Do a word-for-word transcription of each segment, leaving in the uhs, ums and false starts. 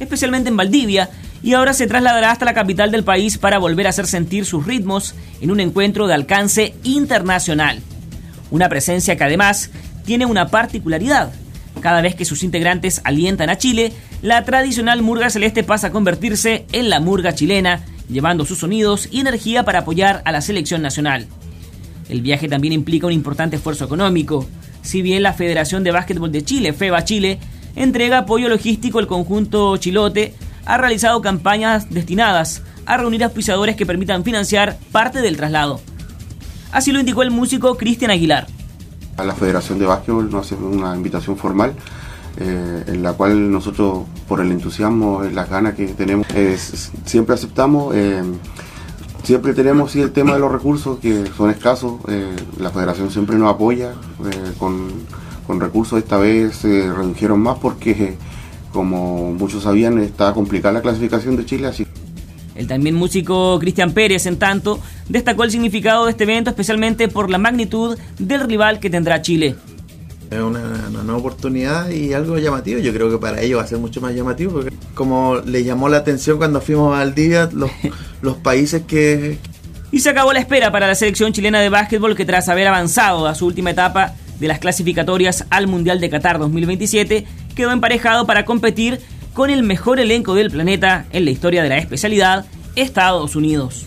especialmente en Valdivia, y ahora se trasladará hasta la capital del país para volver a hacer sentir sus ritmos en un encuentro de alcance internacional. Una presencia que además tiene una particularidad. Cada vez que sus integrantes alientan a Chile, la tradicional murga celeste pasa a convertirse en la murga chilena, llevando sus sonidos y energía para apoyar a la selección nacional. El viaje también implica un importante esfuerzo económico. Si bien la Federación de Básquetbol de Chile, FEBA Chile, entrega apoyo logístico al conjunto chilote, ha realizado campañas destinadas a reunir auspiciadores que permitan financiar parte del traslado. Así lo indicó el músico Cristian Aguilar. A la Federación de Básquetbol nos hace una invitación formal eh, en la cual nosotros, por el entusiasmo, las ganas que tenemos, eh, siempre aceptamos. Eh, siempre tenemos sí, el tema de los recursos que son escasos. Eh, la Federación siempre nos apoya eh, con, con recursos. Esta vez se eh, redujeron más porque, eh, como muchos sabían, está complicada la clasificación de Chile. Así. El también músico Cristian Pérez, en tanto, destacó el significado de este evento, especialmente por la magnitud del rival que tendrá Chile. Es una, una nueva oportunidad y algo llamativo. Yo creo que para ellos va a ser mucho más llamativo, porque como les llamó la atención cuando fuimos a Valdivia, los, los países que... Y se acabó la espera para la selección chilena de básquetbol, que tras haber avanzado a su última etapa de las clasificatorias al Mundial de Qatar dos mil veintisiete, quedó emparejado para competir con el mejor elenco del planeta en la historia de la especialidad, Estados Unidos.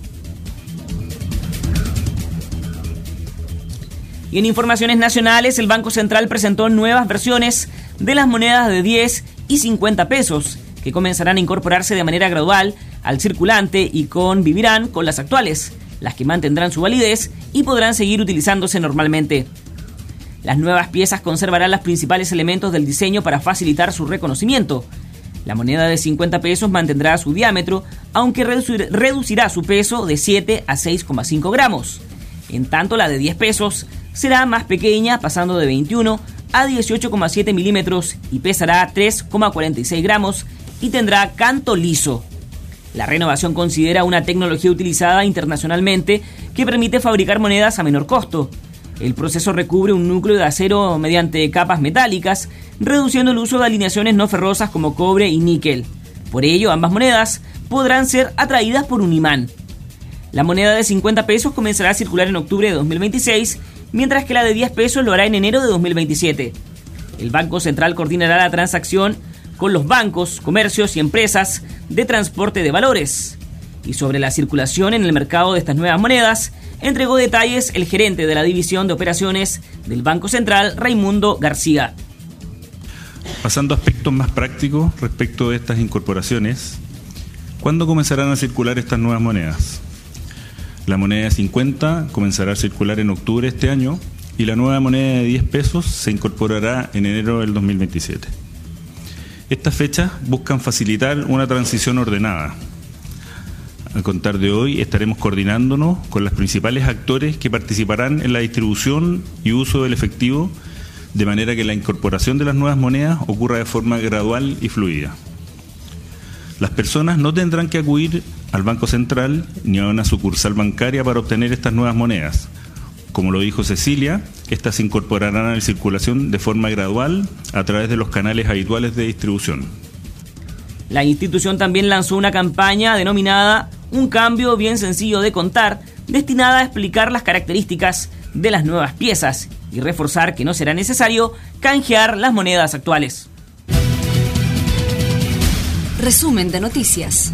Y en informaciones nacionales, el Banco Central presentó nuevas versiones de las monedas de diez y cincuenta pesos, que comenzarán a incorporarse de manera gradual al circulante y convivirán con las actuales, las que mantendrán su validez y podrán seguir utilizándose normalmente. Las nuevas piezas conservarán los principales elementos del diseño para facilitar su reconocimiento. La moneda de cincuenta pesos mantendrá su diámetro, aunque reducir, reducirá su peso de siete a seis coma cinco gramos. En tanto, la de diez pesos será más pequeña, pasando de veintiuno a dieciocho coma siete milímetros y pesará tres coma cuarenta y seis gramos y tendrá canto liso. La renovación considera una tecnología utilizada internacionalmente que permite fabricar monedas a menor costo. El proceso recubre un núcleo de acero mediante capas metálicas, reduciendo el uso de alineaciones no ferrosas como cobre y níquel. Por ello, ambas monedas podrán ser atraídas por un imán. La moneda de cincuenta pesos comenzará a circular en octubre de dos mil veintiséis, mientras que la de diez pesos lo hará en enero de dos mil veintisiete. El Banco Central coordinará la transacción con los bancos, comercios y empresas de transporte de valores. Y sobre la circulación en el mercado de estas nuevas monedas, entregó detalles el gerente de la División de Operaciones del Banco Central, Raimundo García. Pasando a aspectos más prácticos respecto de estas incorporaciones, ¿cuándo comenzarán a circular estas nuevas monedas? La moneda de cincuenta comenzará a circular en octubre de este año y la nueva moneda de diez pesos se incorporará en enero del dos mil veintisiete. Estas fechas buscan facilitar una transición ordenada. A contar de hoy estaremos coordinándonos con los principales actores que participarán en la distribución y uso del efectivo, de manera que la incorporación de las nuevas monedas ocurra de forma gradual y fluida. Las personas no tendrán que acudir al Banco Central ni a una sucursal bancaria para obtener estas nuevas monedas. Como lo dijo Cecilia, estas se incorporarán a la circulación de forma gradual a través de los canales habituales de distribución. La institución también lanzó una campaña denominada Un cambio bien sencillo de contar, destinada a explicar las características de las nuevas piezas y reforzar que no será necesario canjear las monedas actuales. Resumen de noticias.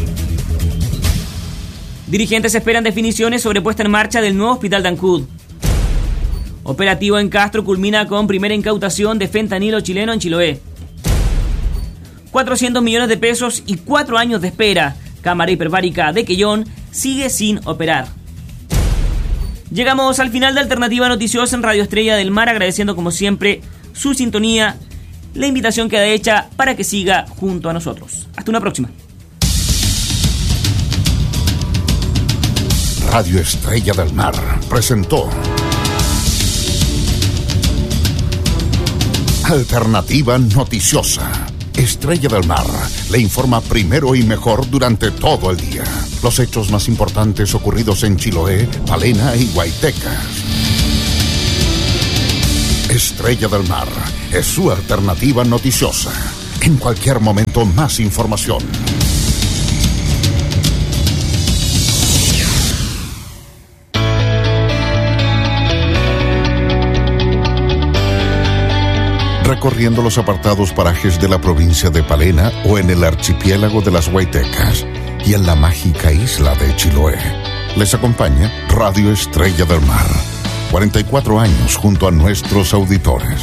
Dirigentes esperan definiciones sobre puesta en marcha del nuevo hospital de Ancud. Operativo en Castro culmina con primera incautación de fentanilo chileno en Chiloé. cuatrocientos millones de pesos y cuatro años de espera. Cámara hiperbárica de Quellón sigue sin operar. Llegamos al final de Alternativa Noticiosa en Radio Estrella del Mar, agradeciendo como siempre su sintonía. La invitación queda hecha para que siga junto a nosotros. Hasta una próxima. Radio Estrella del Mar presentó Alternativa Noticiosa. Estrella del Mar le informa primero y mejor durante todo el día. Los hechos más importantes ocurridos en Chiloé, Palena y Guaytecas. Estrella del Mar es su alternativa noticiosa. En cualquier momento, más información. Recorriendo los apartados parajes de la provincia de Palena o en el archipiélago de las Huaytecas y en la mágica isla de Chiloé. Les acompaña Radio Estrella del Mar. cuarenta y cuatro años junto a nuestros auditores.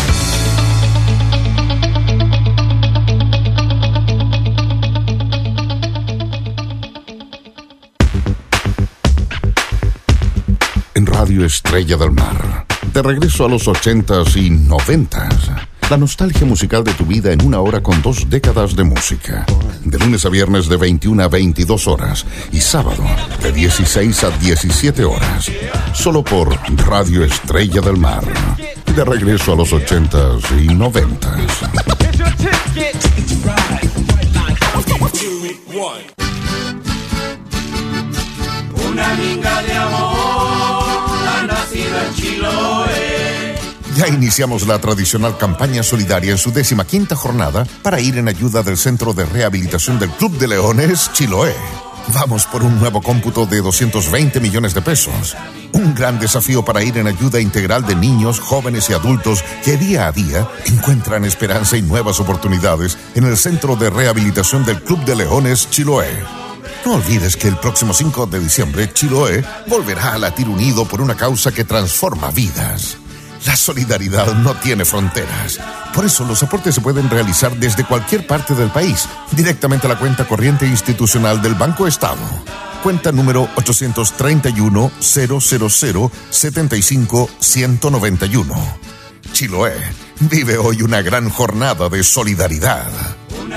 En Radio Estrella del Mar, de regreso a los ochentas y noventas. La nostalgia musical de tu vida en una hora con dos décadas de música. De lunes a viernes de veintiuna a veintidós horas y sábado de dieciséis a diecisiete horas. Solo por Radio Estrella del Mar. De regreso a los ochentas y noventas. Una minga de amor ha nacido en Chiloé. Ya iniciamos la tradicional campaña solidaria en su décima quinta jornada para ir en ayuda del Centro de Rehabilitación del Club de Leones Chiloé. Vamos por un nuevo cómputo de doscientos veinte millones de pesos. Un gran desafío para ir en ayuda integral de niños, jóvenes y adultos que día a día encuentran esperanza y nuevas oportunidades en el Centro de Rehabilitación del Club de Leones Chiloé. No olvides que el próximo cinco de diciembre Chiloé volverá a latir unido por una causa que transforma vidas. La solidaridad no tiene fronteras. Por eso los aportes se pueden realizar desde cualquier parte del país, directamente a la cuenta corriente institucional del Banco Estado. Cuenta número ochocientos treinta y uno, cero cero cero, setenta y cinco, ciento noventa y uno. Chiloé vive hoy una gran jornada de solidaridad.